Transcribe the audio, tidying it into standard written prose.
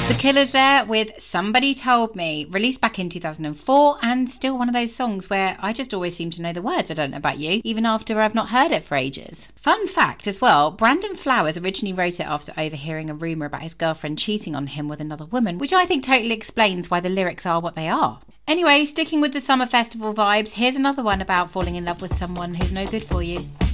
The Killers there with Somebody Told Me, released back in 2004, and still one of those songs where I just always seem to know the words. I don't know about you, even after I've not heard it for ages. Fun fact as well, Brandon Flowers originally wrote it after overhearing a rumour about his girlfriend cheating on him with another woman, which I think totally explains why the lyrics are what they are. Anyway, sticking with the summer festival vibes, here's another one about falling in love with someone who's no good for you.